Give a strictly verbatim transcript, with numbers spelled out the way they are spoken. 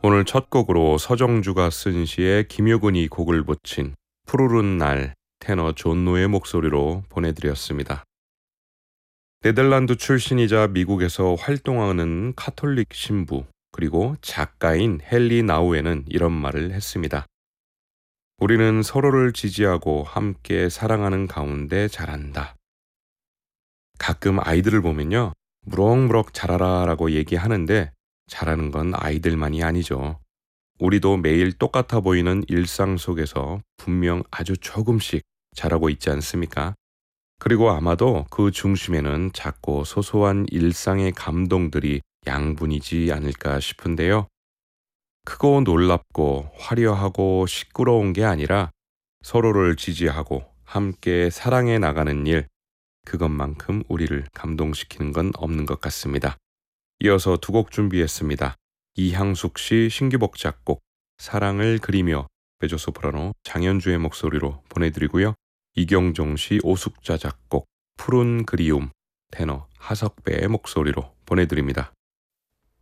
오늘 첫 곡으로 서정주가 쓴 시에 김효근이 곡을 붙인 푸르른 날 테너 존 노의 목소리로 보내드렸습니다. 네덜란드 출신이자 미국에서 활동하는 카톨릭 신부 그리고 작가인 헨리 나우에는 이런 말을 했습니다. 우리는 서로를 지지하고 함께 사랑하는 가운데 자란다. 가끔 아이들을 보면요, 무럭무럭 자라라 라고 얘기하는데 자라는 건 아이들만이 아니죠. 우리도 매일 똑같아 보이는 일상 속에서 분명 아주 조금씩 자라고 있지 않습니까? 그리고 아마도 그 중심에는 작고 소소한 일상의 감동들이 양분이지 않을까 싶은데요. 크고 놀랍고 화려하고 시끄러운 게 아니라 서로를 지지하고 함께 사랑해 나가는 일, 그것만큼 우리를 감동시키는 건 없는 것 같습니다. 이어서 두 곡 준비했습니다. 이향숙 씨 신규복 작곡 사랑을 그리며 메조소프라노 장현주의 목소리로 보내드리고요. 이경종 씨 오숙자 작곡 푸른 그리움 테너 하석배의 목소리로 보내드립니다.